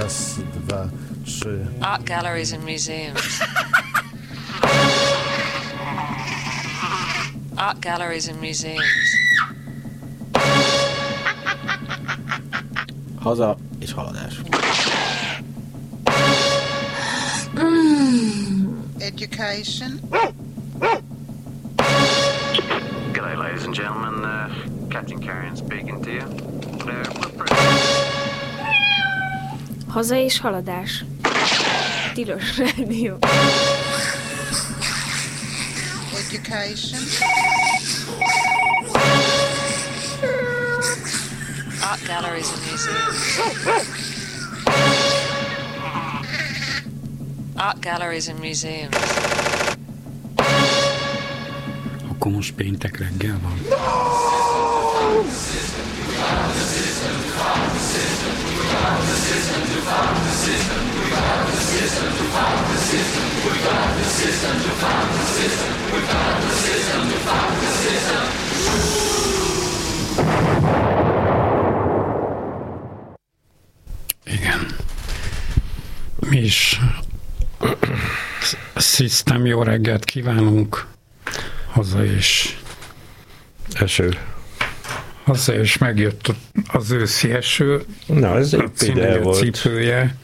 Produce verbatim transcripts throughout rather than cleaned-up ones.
Raz, dwa, trzy. Art galleries and museums. Art galleries and museums. Haza és haladás. Education. G'day, ladies and gentlemen. Uh, Captain Carrion speaking to you. Uh, we're pretty... Haza és haladás. Tilos rádió. Education. Art galleries and museums. Art galleries and museums. Akkor most péntek reggel van. Igen. Mi is System, jó reggelt kívánunk. Haza és eső. Haza és megjött az őszi eső. Na, ez épp ide volt. Cipője.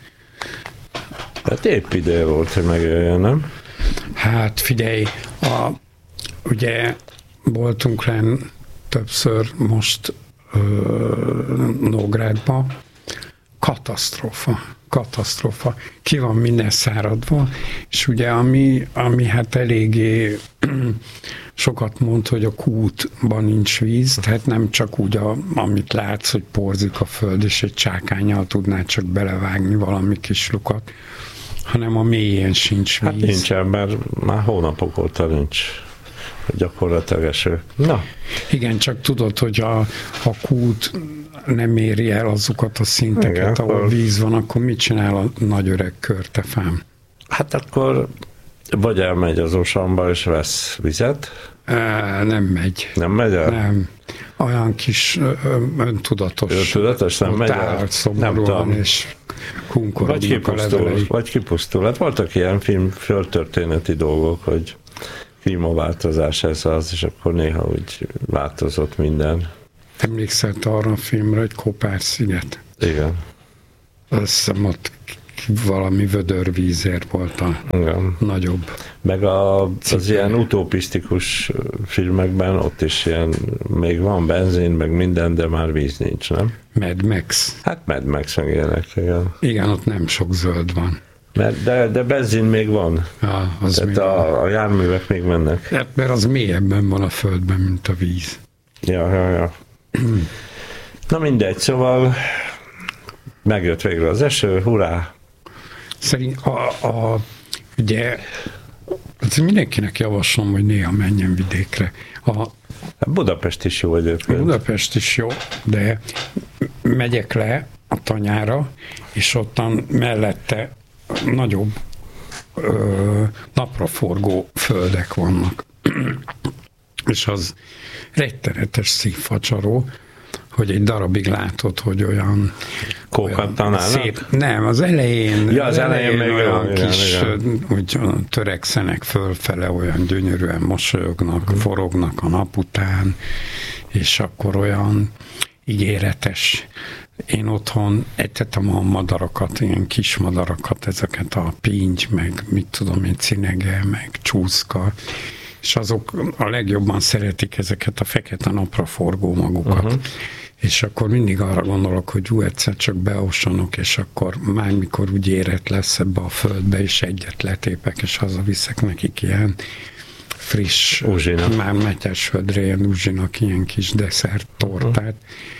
Hát épp ide volt, hogy megjöjjön, nem? Hát figyelj, a, ugye voltunk lenn többször most ö, Nógrádba, katasztrófa, katasztrófa. Ki van minden száradva, és ugye ami, ami hát eléggé sokat mond, hogy a kútban nincs víz, tehát nem csak úgy, a, amit látsz, hogy porzik a föld, és egy csákánnyal tudnád csak belevágni valami kis lukat, hanem a mélyén sincs víz. Hát nincsen, mert már hónapok óta nincs gyakorlatilag eső. Na. Igen, csak tudod, hogy a, a kút nem éri el azokat a szinteket, igen, ahol akkor víz van, akkor mit csinál a nagy öreg körtefám? Hát akkor vagy elmegy az Osamba és vesz vizet. E, nem megy. Nem megy el? Nem. Olyan kis öntudatos. Öntudatos nem megy el? Nem tudom. És vagy kipusztul, vagy kipusztul. Hát voltak ilyen film, földtörténeti dolgok, hogy klímaváltozás ez az, és akkor néha úgy változott minden. Emlékszel arra a filmre, hogy Kopár-sziget? Igen. Azt hiszem, ott valami vödörvízért volt a igen. nagyobb. Meg a, az ilyen utopisztikus filmekben ott is ilyen, még van benzin, meg minden, de már víz nincs, nem? Mad Max. Hát Mad Max meg ilyenek, igen. Igen, ott nem sok zöld van. Mert de, de benzin még van. Ja, az Tehát még a, a járművek még mennek. Hát, mert az mélyebben van a földben, mint a víz. Ja, ja, ja. Na mindegy, szóval megjött végre az eső, hurrá! Szerint a, a ugye mindenkinek javaslom, hogy néha menjen vidékre. A, Budapest is jó egyébként. Budapest is jó, de megyek le a Tanyára, és ottan mellette nagyobb ö, napraforgó földek vannak. És az rettenetes szívfacsaró, hogy egy darabig látod, hogy olyan, olyan szép, nem, az elején, ja, az, az elején, elején még olyan igen, kis, igen. Úgy törekszenek fölfele, olyan gyönyörűen mosolyognak, hmm. forognak a nap után, és akkor olyan ígéretes. Én otthon etetem a madarakat, ilyen kis madarakat, ezeket a pinty, meg mit tudom én, cinege, meg csúszka, és azok a legjobban szeretik ezeket a fekete napra forgó magukat. Uh-huh. És akkor mindig arra gondolok, hogy ú, egyszer csak beosonok, és akkor már mikor úgy érett lesz ebbe a földbe, és egyet letépek, és hazaviszek nekik ilyen friss, uzsina. Már Metyesföldre ilyen uzsinak ilyen kis desszert tortát. Uh-huh.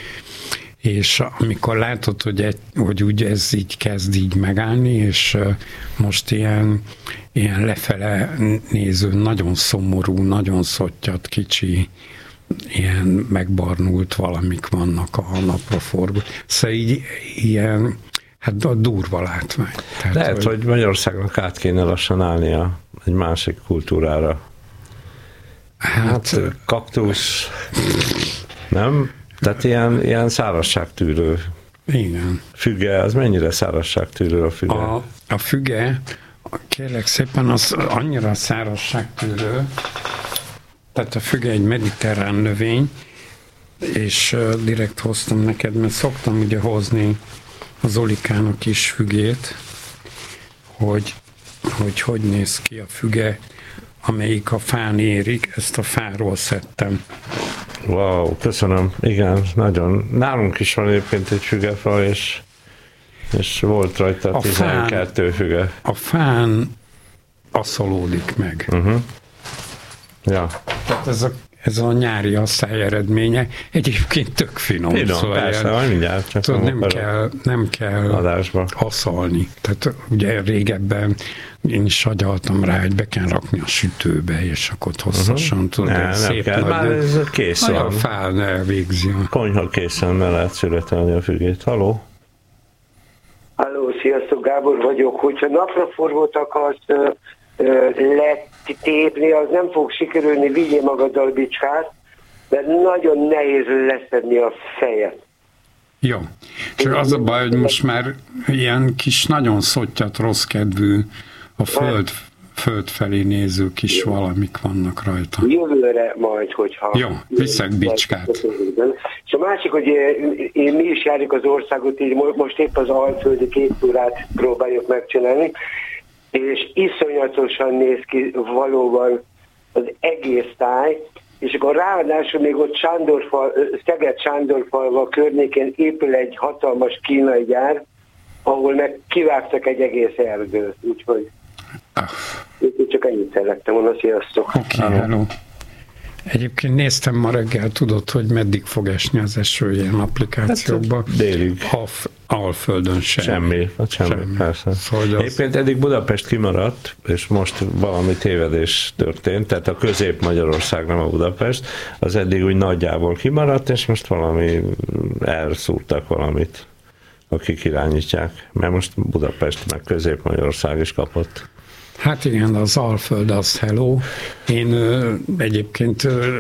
És amikor látod, hogy, egy, hogy úgy ez így kezd így megállni, és most ilyen, ilyen lefele néző, nagyon szomorú, nagyon szottyat, kicsi, ilyen megbarnult valamik vannak a napraforgó. Szóval így ilyen, hát durva látvány. Tehát, lehet, hogy, hogy Magyarországnak át kéne lassan állnia egy másik kultúrára. Hát, hát kaktusz, nem? Tehát ilyen, ilyen szárazságtűrő Igen. Füge, az mennyire szárazságtűrő a füge? A, a füge, kérlek szépen, az annyira szárazságtűrő, tehát a füge egy mediterrán növény, és uh, direkt hoztam neked, mert szoktam ugye hozni az Olikának is fügét, hogy, hogy hogy néz ki a füge, amelyik a fán érik, ezt a fáról szedtem. Wow, köszönöm. Igen, nagyon. Nálunk is van egyébként egy fügefa, és, és volt rajta a tizenkettő füge. A fán asszolódik meg. Uh-huh. Ja. Tehát ez a, ez a nyári asszály eredménye. Egyébként tök finom. Finom, szóval persze, ilyen, mindjárt. Csak tudod, nem, kell, nem kell adásba asszalni. Tehát ugye régebben én is agyaltam rá, hogy be kell rakni a sütőbe, és akkor hosszasan uh-huh. tudod, ne, szép kell. nagy. Már ez kész van. A fán elvégzi. A konyha készen, mert lehet születelni a fügét. Haló? Halló, sziasztok, Gábor vagyok. Hogyha napraforgót akarsz ö, ö, letépni, az nem fog sikerülni, vigyél magaddal bicskát, mert nagyon nehéz leszedni a fejet. Jó. Csak az a baj, hogy most már ilyen kis, nagyon szottyat, rossz kedvű, a föld, föld felé néző kis valamik vannak rajta. Jövőre majd, hogyha... Jó, viszek bicskát. És a másik, hogy én, mi is járjuk az országot, így most épp az alföldi két túrát próbáljuk megcsinálni, és iszonyatosan néz ki valóban az egész táj, és akkor ráadásul még ott Sándorfal, Szeged Sándorfalva környékén épül egy hatalmas kínai gyár, ahol meg kivágtak egy egész erdőt, úgyhogy csak ennyit szerettem volna, sziasztok! Oké, okay, hello. Egyébként néztem ma reggel, tudod, hogy meddig fog esni az eső ilyen applikációkban? Hát, délig. Alf, Alföldön semmi. Semmi, hát semmi, semmi. Persze. Szóval az... Egyébként eddig Budapest kimaradt, és most valami tévedés történt, tehát a Közép-Magyarország, nem a Budapest, az eddig úgy nagyjából kimaradt, és most valami elszúrtak valamit, akik irányítják, mert most Budapest meg Közép-Magyarország is kapott. Hát igen, az Alföld az hello. Én ö, egyébként ö,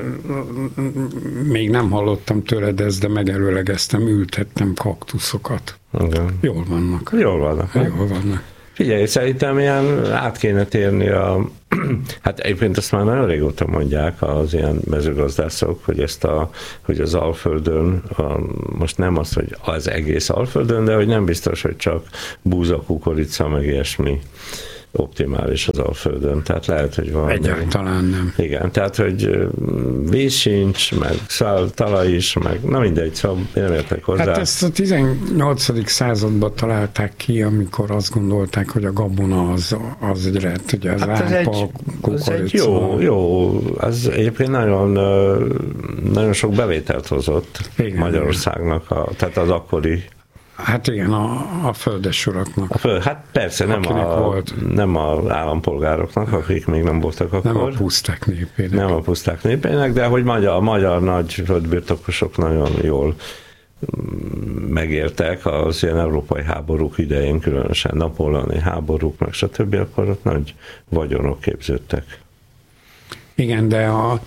még nem hallottam tőled ezt, de megelőlegeztem, ültettem kaktuszokat. Igen. Jól vannak. Jól vannak. Jól vannak. Figyelj, szerintem ilyen át kéne térni a... Hát egyébként azt már nagyon régóta mondják az ilyen mezőgazdászok, hogy, ezt a, hogy az Alföldön, a, most nem az, hogy az egész Alföldön, de hogy nem biztos, hogy csak búza, kukorica, meg ilyesmi optimális az Alföldön. Tehát lehet, hogy van... Egyáltalán nem. Igen, tehát, hogy víz sincs, meg szál, talaj is, meg na mindegy, szóval nem értek hozzá. Hát ezt a tizennyolcadik században találták ki, amikor azt gondolták, hogy a gabona az, az egy rett, ugye az hát ápa, kukorica. Ez egy jó, jó, az egyébként nagyon, nagyon sok bevételt hozott igen, Magyarországnak, a, tehát az akkori. Hát igen, a, a földesuraknak. A föld, hát persze, nem a, volt. nem az állampolgároknak, akik még nem voltak akkor. Nem a puszták népének. Nem a puszták népének, de hogy magyar, a magyar nagy földbirtokosok nagyon jól megértek az ilyen európai háborúk idején, különösen napóleoni háborúk, meg stb., akkor ott nagy vagyonok képződtek. Igen, de a,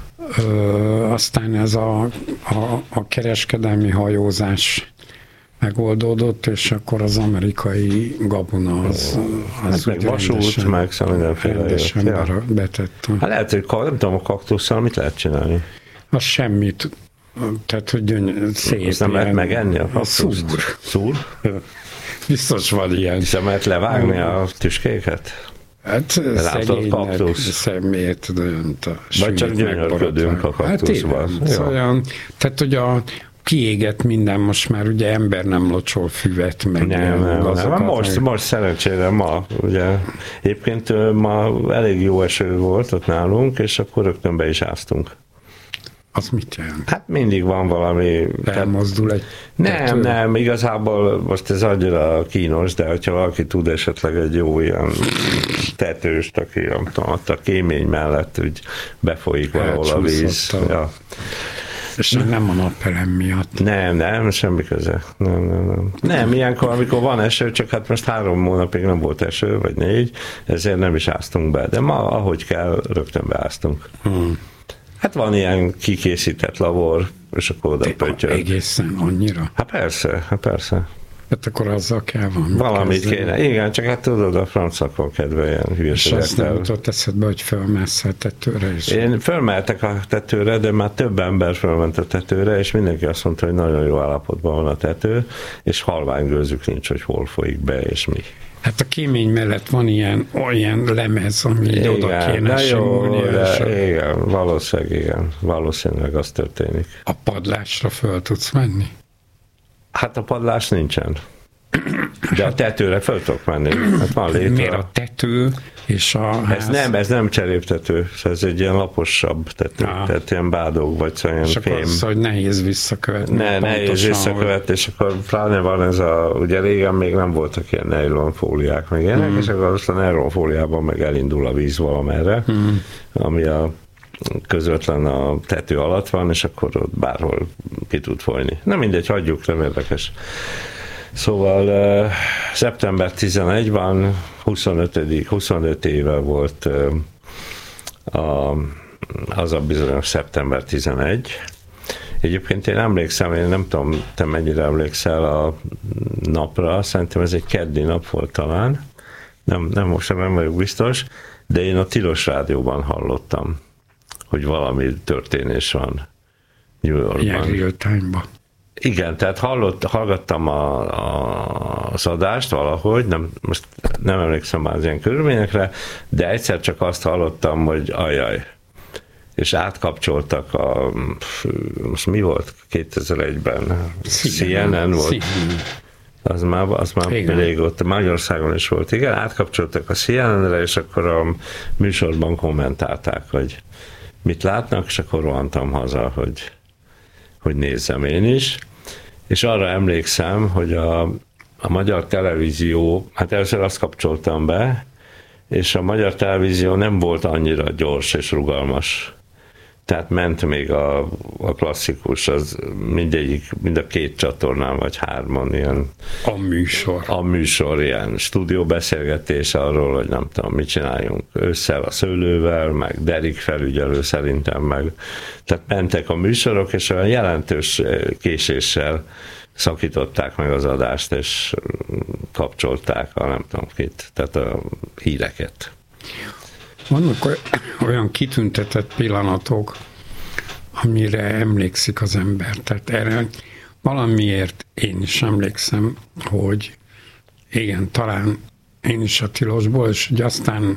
ö, aztán ez a, a, a kereskedelmi hajózás megoldódott, és akkor az amerikai gabona az, az hát meg vasút, meg szóval mindenféle rendesen ja. betett. Hát lehet, hogy nem tudom, a kaktusszal mit lehet csinálni? Az semmit. Tehát, hogy gyöny- szép. Azt nem lehet megenni a kaktuszt? Szúr. Szúr? Biztos van ilyen. Hiszen lehet levágni a tüskéket? Hát szegénynek szemét dönt. Vagy csak gyönyörködünk a kaktuszban. Hát szóval, tehát, hogy a kiégett minden, most már ugye ember nem locsol füvet, meg nem, nem, nem. Most, most szerencsére ma, ugye, egyébként ma elég jó eső volt ott nálunk, és akkor rögtön be is áztunk. Az mit jelent? Hát mindig van valami... Elmozdul egy... Nem, tető. nem, igazából most ez annyira kínos, de hogyha valaki tud esetleg egy jó ilyen tetőst, aki nem tudom, ott a kémény mellett úgy befolyik valahol a víz. Ja. És nem a napelem miatt. Nem, nem, semmi köze. Nem, nem, nem. Nem, ilyenkor, amikor van eső, csak hát most három hónapig nem volt eső, vagy négy, ezért nem is áztunk be. De ma, ahogy kell, rögtön beáztunk. Hmm. Hát van ilyen kikészített labor, és akkor oda De pöttyöl. egészen annyira? Hát persze, hát persze. Hát akkor azzal kell valamit Valamit kezdeni. kéne. Igen, csak hát tudod, a francokon kedve ilyen És azt nem hülyeségekkel. jutott eszedbe, hogy fölmássz a tetőre is. Én fölmeltek a tetőre, de már több ember fölment a tetőre, és mindenki azt mondta, hogy nagyon jó állapotban van a tető, és halványgőzük nincs, hogy hol folyik be, és mi. Hát a kémény mellett van ilyen, olyan lemez, ami így oda kéne de jó, simulni, és de a, igen, valószínűleg, igen, valószínűleg az történik. a padlásra föl tudsz menni. Hát a padlás nincsen. De a tetőre föl tudok menni. Hát van létre. Miért a tető és a ház? Ez nem, ez nem cseréptető, ez egy ilyen laposabb tető, Ah. tehát ilyen bádog, vagy szóval ilyen és akkor fém. az, hogy nehéz visszakövetni. Ne, nehéz pontosan, visszakövetni, és akkor pláne van ez a, ugye régen még nem voltak ilyen nylonfóliák, meg ilyenek, Hmm. és akkor azt a nylonfóliában meg elindul a víz valamerre, Hmm. ami a közvetlen a tető alatt van, és akkor ott bárhol ki tud folyni. Nem mindegy, hagyjuk, nem érdekes. Szóval uh, szeptember tizenegy van, huszonötödik huszonöt éve volt uh, a, az a bizonyos szeptember tizenegy. Egyébként én emlékszem, én nem tudom, te mennyire emlékszel a napra, szerintem ez egy keddi nap volt talán, nem, nem most sem nem vagyok biztos, de én a Tilos Rádióban hallottam, hogy valami történés van New Yorkban. Ilyen real time-ba. Igen, tehát hallott, hallgattam a, a, az adást valahogy, nem, most nem emlékszem már az ilyen körülményekre, de egyszer csak azt hallottam, hogy ajaj, és átkapcsoltak a, most mi volt kétezer-egyben? C N N volt. C N N. Az már, az már régóta, Magyarországon is volt, igen, átkapcsoltak a C N N-re, és akkor a műsorban kommentálták, hogy mit látnak, és akkor rohantam haza, hogy, hogy nézzem én is. És arra emlékszem, hogy a, a magyar televízió, hát először azt kapcsoltam be, és a magyar televízió nem volt annyira gyors és rugalmas. Tehát ment még a, a klasszikus, az mindegyik, mind a két csatornán, vagy hárman ilyen... A műsor. A műsor, ilyen stúdióbeszélgetés arról, hogy nem tudom, mit csináljunk ősszel a szőlővel, meg Derik felügyelő szerintem, meg... Tehát mentek a műsorok, és olyan jelentős késéssel szakították meg az adást, és kapcsolták a nem tudom kit, tehát a híreket. Vannak olyan kitüntetett pillanatok, amire emlékszik az ember. Tehát erre valamiért én is emlékszem, hogy igen, talán én is a Tilosból, és hogy aztán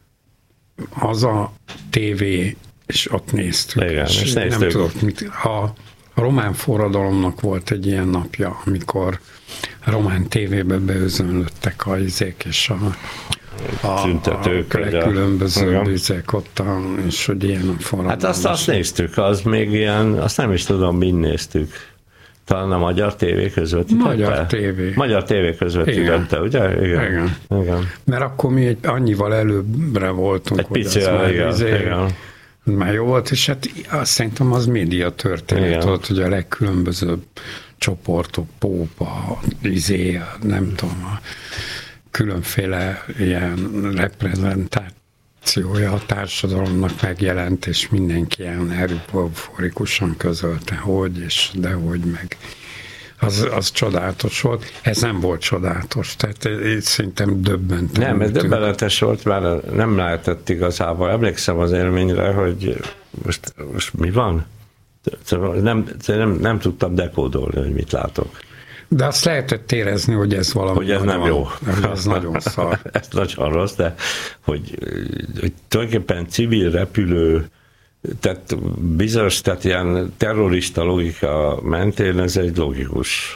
az a tévé, és ott néztük. Igen, és és nem néztük. tudok, mit, a, a román forradalomnak volt egy ilyen napja, amikor a román tévébe beözönlöttek a izék, és a a, tüntetők, a legkülönböző igen. bizek ott, a, és hogy ilyen a forradalom. Hát azt, azt néztük, az még ilyen, azt nem is tudom, mind néztük. Talán a Magyar Tévé közvetítette? Magyar tévé. Magyar Tévé közvetítette, ugye? Igen. Igen. Igen. Mert akkor mi egy, annyival előbbre voltunk, Egy hogy picivel, az már, igen, izé, igen. már jó volt, és hát azt szerintem az média történet Igen. volt, hogy a legkülönbözőbb csoportok, pópa, izé, nem tudom, a különféle ilyen reprezentációja a társadalomnak megjelent, és mindenki ilyen euforikusan közölte, hogy és dehogy meg. Az, az csodálatos volt. Ez nem volt csodálatos, tehát én szerintem döbbentem. Nem, ez döbbenetes volt, mert nem lehetett igazából. Emlékszem az élményre, hogy most, most mi van? Nem, nem, nem tudtam dekódolni, hogy mit látok. De azt lehetett érezni, hogy ez valami Hogy ez nem nagyon, jó. hogy ez nagyon szar. Ez nagyon rossz, de hogy, hogy tulajdonképpen civil repülő, tehát bizonyos, tehát ilyen terrorista logika mentén ez egy logikus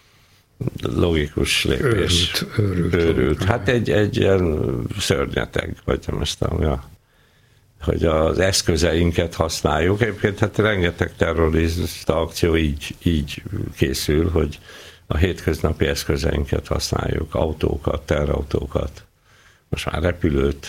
logikus lépés. Őrült, őrült. őrült. Hát egy, egy ilyen szörnyeteg, vagy nem is tudom, ja. Hogy az eszközeinket használjuk. Egyébként hát rengeteg terrorista akció így, így készül, hogy a hétköznapi eszközeinket használjuk, autókat, terrautókat, most már repülőt.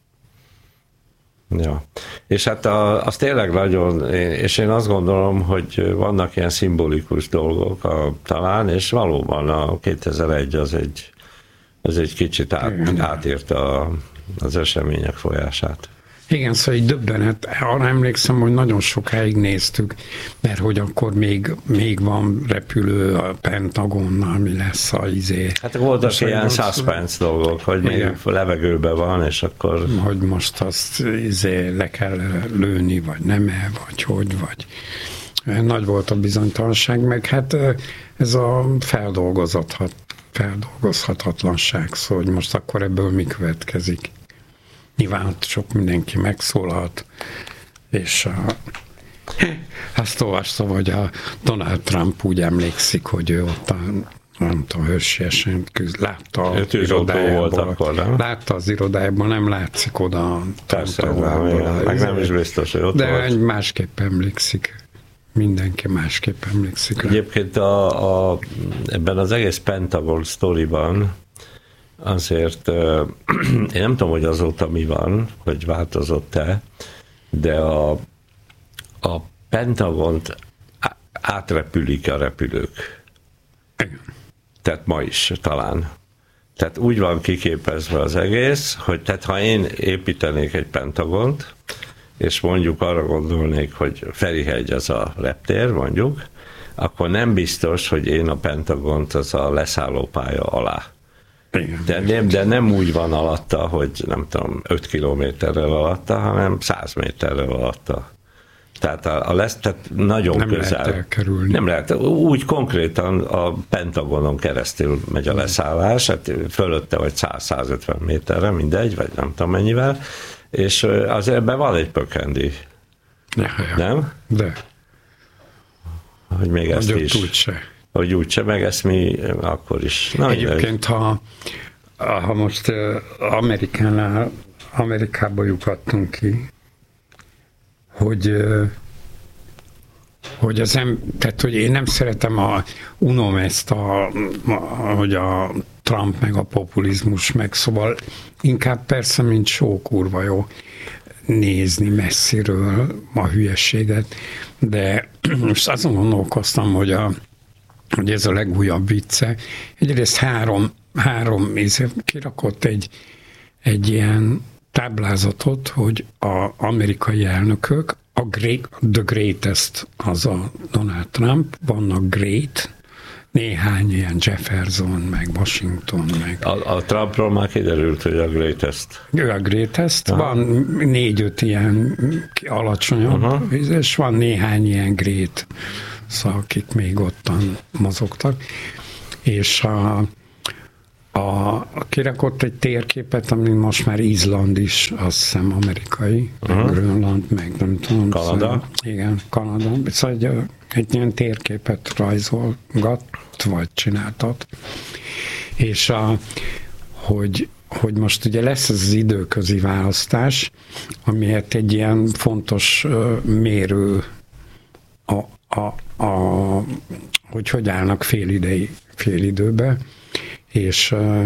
Ja. És hát a, az tényleg nagyon, és én azt gondolom, hogy vannak ilyen szimbolikus dolgok a, talán, és valóban a kétezer-egy az egy, az egy kicsit át, átírta a, az események folyását. Igen, szóval így döbbenet. Arra emlékszem, hogy nagyon sokáig néztük, mert hogy akkor még, még van repülő a Pentagonnal, mi lesz a izé. Hát voltak Most, ilyen most- suspense dolgok, hogy még Igen. levegőben van, és akkor... Hogy most azt izé le kell lőni, vagy nem el, vagy hogy, vagy nagy volt a bizonytalanság, meg hát ez a feldolgozathat, feldolgozhatatlanság, szóval hogy most akkor ebből mi következik. Nyilván sok mindenki megszólalt, és a, azt olvastam, hogy a Donald Trump úgy emlékszik, hogy ő ott a, nem tudom, hősiesen küzd, látta Ő az tűzoltó volt irodájából, akkor, nem? látta az irodájából, nem látszik oda. Persze, Trumpról, nem, igen. a- Meg nem is biztos, hogy ott de volt. egy másképp emlékszik. Mindenki másképp emlékszik rá. Egyébként a, a, ebben az egész Pentagon sztoriban azért ö, én nem tudom, hogy azóta mi van, hogy változott-e, de a, a Pentagont á- átrepülik a repülők. Igen. Tehát ma is talán. Tehát úgy van kiképezve az egész, hogy tehát ha én építenék egy Pentagont, és mondjuk arra gondolnék, hogy Ferihegy az a reptér, mondjuk, akkor nem biztos, hogy én a Pentagont az a leszállópálya alá. Igen. De nem, de nem úgy van alatta, hogy nem tudom, öt kilométerrel alatta, hanem száz méterrel alatta. Tehát a, a lesz, tehát nagyon Nem közel. lehet elkerülni. Nem lehet. Úgy konkrétan a Pentagonon keresztül megy a leszállás, hát fölötte vagy száz-százötven méterre, mindegy, vagy nem tudom mennyivel, és az ebben van egy pökendi, Ja, ja. nem? De, Hogy még ezt hogy is. ott úgyse. Hogy úgyse, meg ezt mi akkor is. Na, Egyébként, ha, ha most uh, Amerikánál, Amerikába lyukadtunk ki, hogy, uh, hogy az em, tehát, hogy én nem szeretem a, unom ezt a, a, hogy a Trump meg a populizmus meg, szóval inkább persze, mint só kurva jó nézni messziről a hülyeséget, de most azon gondolkoztam, hogy a hogy ez a legújabb vicce. Egyrészt három, három kirakott egy, egy ilyen táblázatot, hogy az amerikai elnökök, a great, the greatest az a Donald Trump, vannak great, néhány ilyen Jefferson, meg Washington, meg... A, a Trumpról már kiderült, hogy a greatest. Ő a greatest, aha. Van négy-öt ilyen alacsonyabb, aha. És van néhány ilyen great, szóval akik még ottan mozogtak, és a, a, kirakott egy térképet, ami most már Izland is, azt hiszem amerikai, uh-huh. meg Grönland, meg nem tudom. Kanada. Szóval, igen, Kanada. Szóval egy, egy ilyen térképet rajzolgat, vagy csináltat, és a, hogy hogy most ugye lesz az időközi választás, amiért egy ilyen fontos uh, mérő a, a, a, hogy hogy állnak fél, idei, fél időbe, és uh,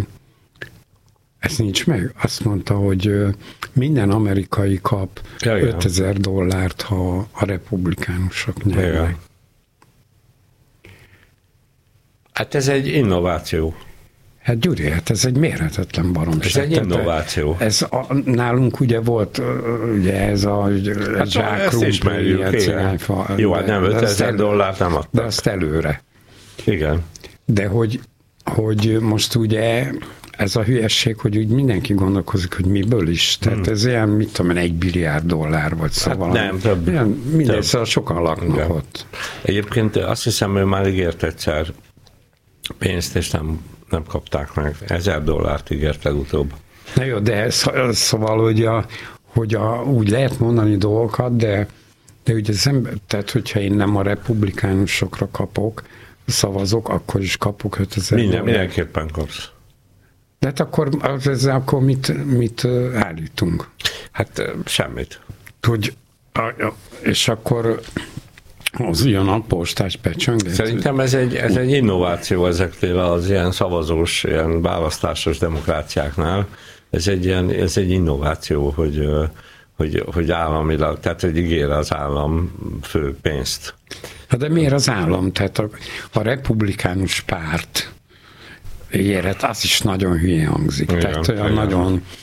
ez nincs meg. Azt mondta, hogy uh, minden amerikai kap ja, ötezer dollárt, ha a republikánusok nyernek. Ja. Hát ez egy innováció. Hát Gyuri, hát ez egy mérhetetlen baromság. Ez egy innováció. Ez a, nálunk ugye volt, ugye ez a hát zsák krumpli, jó, hát nem ötezer dollárt nem adtak. De azt előre. Igen. De hogy, hogy most ugye ez a hülyesség, hogy úgy mindenki gondolkozik, hogy miből is. Tehát hmm. ez ilyen, mit tudom én, egy billiárd dollár, vagy szóval. Hát nem, több. Ilyen, mindegy, szóval sokan laknak igen. ott. Egyébként azt hiszem, hogy már ígért egyszer pénzt, és nem nem kapták meg. Ezer dollárt ígért legutóbb. Na jó, de szóval, hogy, a, hogy a, úgy lehet mondani dolgokat, de, de ugye az ember, tehát hogyha én nem a republikánusokra kapok, szavazok, akkor is kapok ötezer Minden, dollárt. Mindenképpen kapsz. De hát akkor, az, akkor mit, mit állítunk? Hát semmit. Hogy, és akkor az jön a postás becsönget? Szerintem ez egy, ez egy innováció ezeknél az ilyen szavazós, ilyen választásos demokráciáknál. Ez egy, ilyen, ez egy innováció, hogy, hogy, hogy államilag, tehát hogy ígér az állam fő pénzt. Hát de miért az állam? Tehát a, a republikánus párt ígéret, az is nagyon hülye hangzik. Igen, tehát olyan igen. nagyon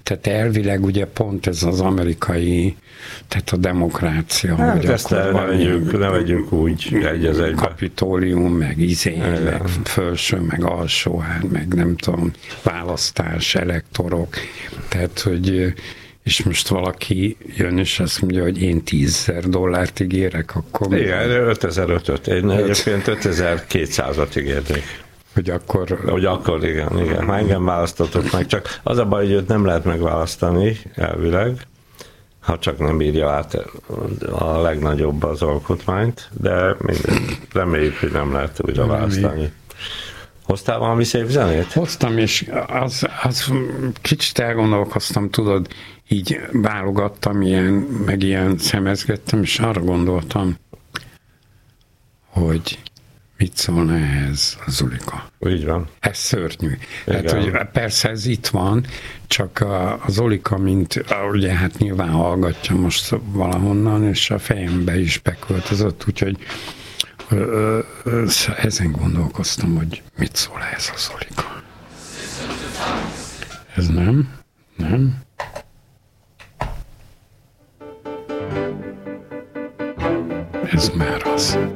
Tehát elvileg ugye pont ez az amerikai, tehát a demokrácia, hát hogy ezt akkor ne vegyünk, ne vegyünk úgy egy az egybe. Kapitólium, meg izé, Igen. meg felső, meg alsóház, meg nem tudom, választás, elektorok, tehát, hogy és most valaki jön és azt mondja, hogy én tízezer dollárt ígérek, akkor... Igen, ötezer-ötöt. Én egyébként ötezer-kétszázat ígérnék. Hogy akkor... Hogy akkor, igen, igen. Ha engem választottok meg, csak az a baj, hogy őt nem lehet megválasztani elvileg, ha csak nem írja át a legnagyobb az alkotmányt, de minden, reméljük, hogy nem lehet újra választani. Hoztál valami szép zenét? Hoztam, és az, az kicsit elgondolkoztam, tudod, így válogattam, ilyen, meg ilyen szemezgettem, és arra gondoltam, hogy mit szólna ehhez a Zulika. Így van. Ez szörnyű. Hát, hogy persze ez itt van, csak a, a Zolika, mint ugye hát nyilván hallgatja most valahonnan, és a fejembe is beköltözött, úgyhogy ö, ö, ezen gondolkoztam, hogy mit szól ez a Zolika. Ez nem? Nem? Ez már az.